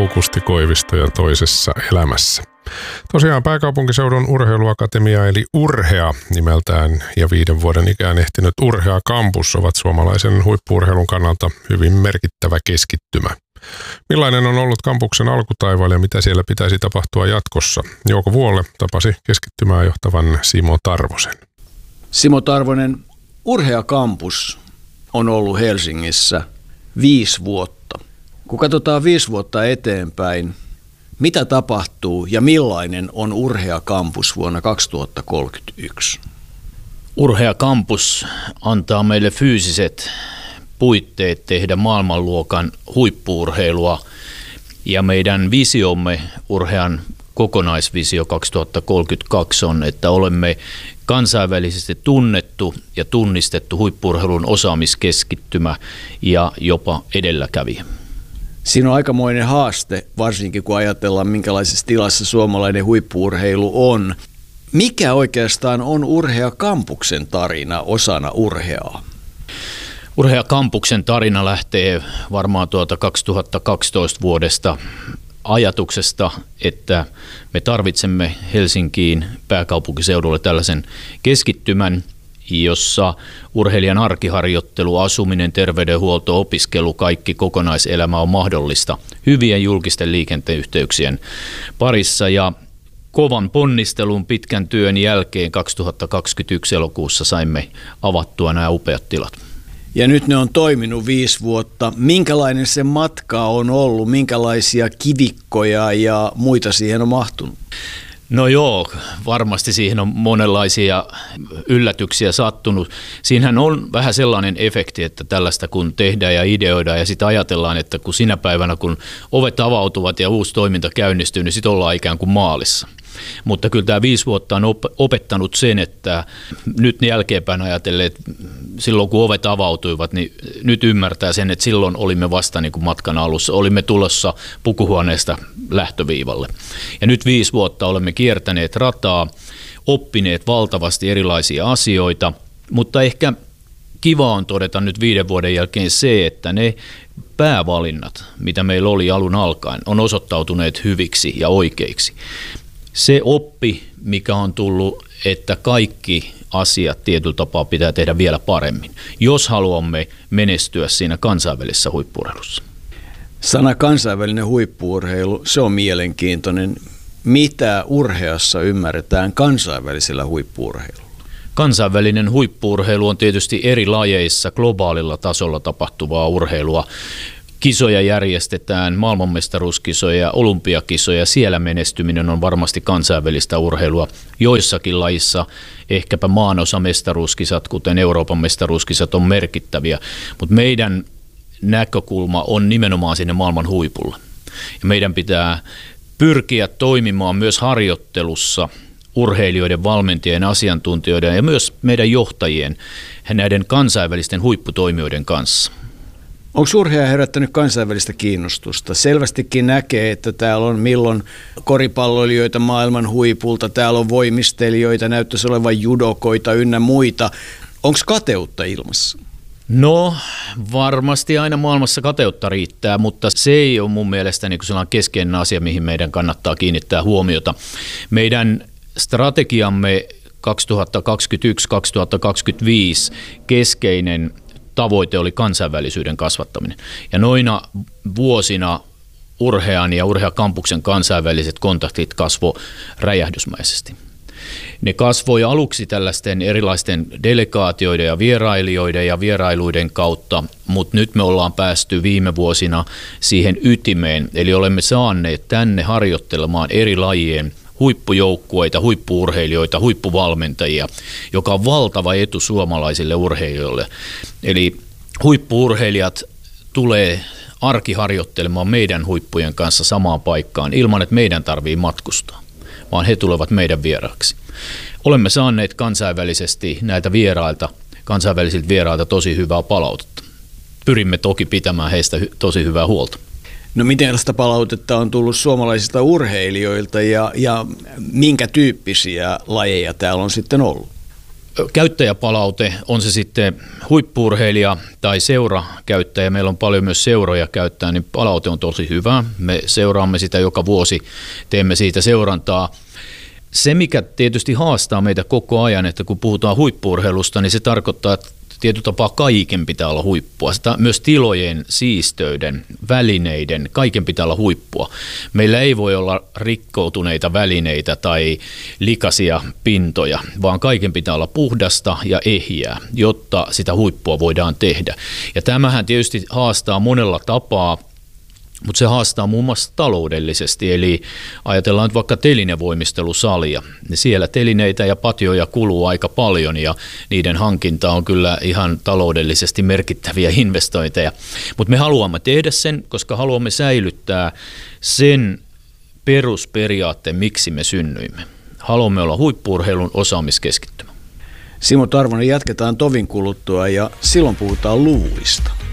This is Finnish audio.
Kusti Koivistoja toisessa elämässä. Tosiaan pääkaupunkiseudun urheiluakatemia eli Urhea nimeltään ja 5 vuoden ikään ehtinyt Urhea Campus ovat suomalaisen huippu-urheilun kannalta hyvin merkittävä keskittymä. Millainen on ollut kampuksen alkutaival ja mitä siellä pitäisi tapahtua jatkossa? Jouko Vuolle tapasi keskittymää johtavan Simo Tarvosen. Simo Tarvonen, Urhea Campus on ollut Helsingissä 5 vuotta. Kun katsotaan 5 vuotta eteenpäin, mitä tapahtuu ja millainen on Urhea Campus vuonna 2031? Urhea Campus antaa meille fyysiset puitteet tehdä maailmanluokan huippu-urheilua ja meidän visiomme, Urhean kokonaisvisio 2032 on, että olemme kansainvälisesti tunnettu ja tunnistettu huippu-urheilun osaamiskeskittymä ja jopa edelläkävijä. Siinä on aikamoinen haaste, varsinkin kun ajatellaan, minkälaisessa tilassa suomalainen huippu-urheilu on. Mikä oikeastaan on Urhea Campuksen tarina osana Urheaa? Urhea Campuksen tarina lähtee varmaan 2012 vuodesta ajatuksesta, että me tarvitsemme Helsinkiin pääkaupunkiseudulle tällaisen keskittymän, jossa urheilijan arkiharjoittelu, asuminen, terveydenhuolto, opiskelu, kaikki kokonaiselämä on mahdollista hyvien julkisten liikenneyhteyksien parissa. Ja kovan ponnistelun pitkän työn jälkeen 2021 elokuussa saimme avattua nämä upeat tilat. Ja nyt ne on toiminut 5 vuotta. Minkälainen se matka on ollut? Minkälaisia kivikkoja ja muita siihen on mahtunut? No joo, varmasti siihen on monenlaisia yllätyksiä sattunut. Siinähän on vähän sellainen efekti, että tällaista kun tehdään ja ideoidaan ja sitten ajatellaan, että kun sinä päivänä kun ovet avautuvat ja uusi toiminta käynnistyy, niin sitten ollaan ikään kuin maalissa. Mutta kyllä tämä 5 vuotta on opettanut sen, että nyt jälkeenpäin ajatellen, että silloin kun ovet avautuivat, niin nyt ymmärtää sen, että silloin olimme vasta niin kuin matkan alussa. Olimme tulossa pukuhuoneesta lähtöviivalle. Ja nyt 5 vuotta olemme kiertäneet rataa, oppineet valtavasti erilaisia asioita, mutta ehkä kiva on todeta nyt 5 vuoden jälkeen se, että ne päävalinnat, mitä meillä oli alun alkaen, on osoittautuneet hyviksi ja oikeiksi. Se oppi, mikä on tullut, että kaikki asiat tietyllä tapaa pitää tehdä vielä paremmin, jos haluamme menestyä siinä kansainvälisessä huippu-urheilussa. Sana kansainvälinen huippu-urheilu, se on mielenkiintoinen. Mitä Urheassa ymmärretään kansainvälisellä huippu-urheilulla? Kansainvälinen huippu-urheilu on tietysti eri lajeissa globaalilla tasolla tapahtuvaa urheilua. Kisoja järjestetään, maailmanmestaruuskisoja, olympiakisoja, siellä menestyminen on varmasti kansainvälistä urheilua. Joissakin lajissa ehkäpä maanosamestaruuskisat, kuten Euroopan mestaruuskisat, on merkittäviä, mutta meidän näkökulma on nimenomaan sinne maailman huipulla. Ja meidän pitää pyrkiä toimimaan myös harjoittelussa urheilijoiden, valmentajien, asiantuntijoiden ja myös meidän johtajien, näiden kansainvälisten huipputoimijoiden kanssa. Onko Urhea herättänyt kansainvälistä kiinnostusta? Selvästikin näkee, että täällä on milloin koripalloilijoita maailman huipulta, täällä on voimistelijoita, näyttäisi olevan judokoita ynnä muita. Onko kateutta ilmassa? No varmasti aina maailmassa kateutta riittää, mutta se ei ole mun mielestä niin sellainen keskeinen asia, mihin meidän kannattaa kiinnittää huomiota. Meidän strategiamme 2021-2025 keskeinen tavoite oli kansainvälisyyden kasvattaminen. Ja noina vuosina Urhean ja Urhea Campuksen kansainväliset kontaktit kasvoi räjähdysmäisesti. Ne kasvoi aluksi tällaisten erilaisten delegaatioiden ja vierailijoiden ja vierailuiden kautta, mutta nyt me ollaan päästy viime vuosina siihen ytimeen, eli olemme saaneet tänne harjoittelemaan eri lajien huippujoukkueita, huippu-urheilijoita, huippuvalmentajia, joka on valtava etu suomalaisille urheilijoille. Eli huippu-urheilijat tulee arkiharjoittelemaan meidän huippujen kanssa samaan paikkaan ilman, että meidän tarvitsee matkustaa, vaan he tulevat meidän vieraaksi. Olemme saaneet kansainvälisesti näitä kansainvälisiltä vierailta tosi hyvää palautetta. Pyrimme toki pitämään heistä tosi hyvää huolta. No miten tästä palautetta on tullut suomalaisilta urheilijoilta ja minkä tyyppisiä lajeja täällä on sitten ollut? käyttäjäpalaute, on se sitten huippu-urheilija tai seurakäyttäjä, meillä on paljon myös seuroja käyttää, niin palaute on tosi hyvä. Me seuraamme sitä joka vuosi, teemme siitä seurantaa. Se, mikä tietysti haastaa meitä koko ajan, että kun puhutaan huippu-urheilusta, niin se tarkoittaa, että tietyllä tapaa kaiken pitää olla huippua. Sitä myös tilojen, siisteyden, välineiden, kaiken pitää olla huippua. Meillä ei voi olla rikkoutuneita välineitä tai likaisia pintoja, vaan kaiken pitää olla puhdasta ja ehjää, jotta sitä huippua voidaan tehdä. Ja tämähän tietysti haastaa monella tapaa, mutta se haastaa muun muassa taloudellisesti, eli ajatellaan nyt vaikka telinevoimistelusalia, niin siellä telineitä ja patjoja kuluu aika paljon ja niiden hankinta on kyllä ihan taloudellisesti merkittäviä investointeja. Mutta me haluamme tehdä sen, koska haluamme säilyttää sen perusperiaatteen, miksi me synnyimme. Haluamme olla huippu-urheilun osaamiskeskittymä. Simo Tarvonen, jatketaan tovin kuluttua ja silloin puhutaan luvuista.